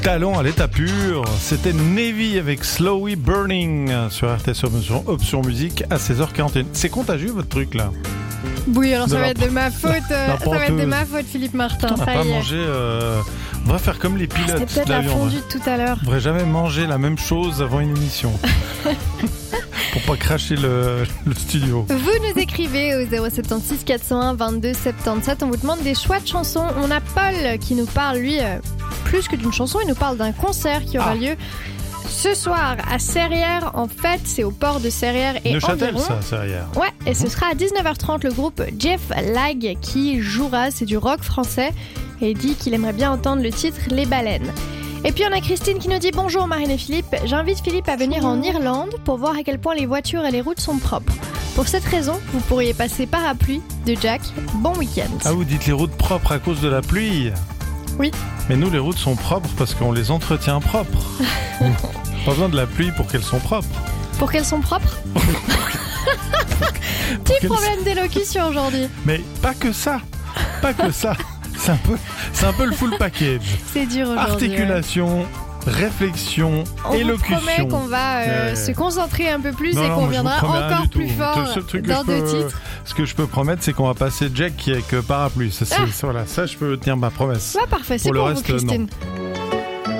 talent à l'état pur. C'était Navy avec Slowly Burning sur RTS Option Musique à 16h41. C'est contagieux votre truc là? Oui, alors ça va être de ma faute. Ça va être de ma faute, Philippe Martin. On n'a pas mangé. On va faire comme les pilotes. C'était peut-être la fondue de tout à l'heure. On ne devrait jamais manger la même chose avant une émission. Pour pas cracher le studio. Vous nous écrivez au 076 401 22 77. On vous demande des choix de chansons. On a Paul qui nous parle, lui, plus que d'une chanson, il nous parle d'un concert qui aura lieu ce soir à Serrières. En fait, c'est au port de Serrières et Neuchâtel, environ. ça, Serrières. Ouais, et ce sera à 19h30 le groupe Jeff Lag qui jouera. C'est du rock français et il dit qu'il aimerait bien entendre le titre Les Baleines. Et puis on a Christine qui nous dit: bonjour Marine et Philippe, j'invite Philippe à venir en Irlande pour voir à quel point les voitures et les routes sont propres. Pour cette raison, vous pourriez passer Parapluie de Jack. Bon week-end. Ah, vous dites les routes propres à cause de la pluie? Oui. Mais nous, les routes sont propres parce qu'on les entretient propres. Pas besoin de la pluie pour qu'elles sont propres. Pour qu'elles sont propres? Petit problème d'élocution aujourd'hui. Mais pas que ça. Pas que ça. C'est un peu le full package. C'est dur aujourd'hui. Articulation, réflexion, élocution. On vous promet qu'on va se concentrer un peu plus et qu'on viendra encore plus fort dans deux titres. Ce que je peux promettre, c'est qu'on va passer Jack avec Parapluie. Ça, je peux tenir ma promesse. Ouais, parfait, c'est pour vous, Christine. Non.